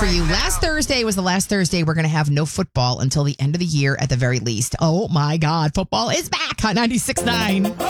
for you. Last Thursday was the last Thursday. We're going to have no football until the end of the year at the very least. Oh, my God. Football is back on 96.9.